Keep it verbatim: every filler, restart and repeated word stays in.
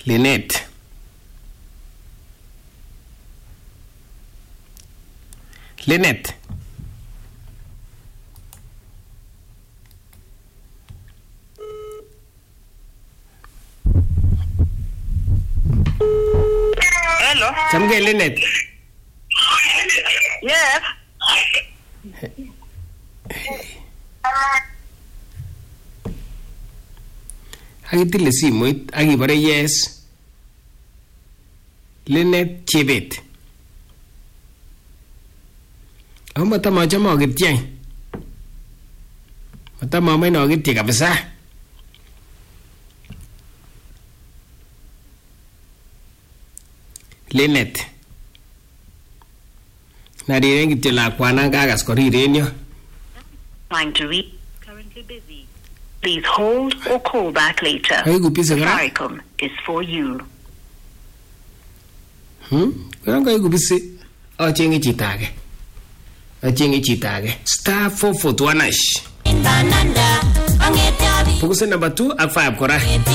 Lynette. Lynette. Hello. Chamge Lynette. Yes. Agitile simoit agibare yes. Lynette Chebet. Ako matama chama agitya. Matama may na agitya kabisa. Lynette. Nariren kityo lakwana kakas koriren yo. Trying to reach. Currently busy. Please hold or call back later. Ay kupisa kara. Safaricom is for you. Hmm? Kaya kaya kupisa. Achengi chitake. Achengi chitake. Star four four two one hash. Focus number two at five kora.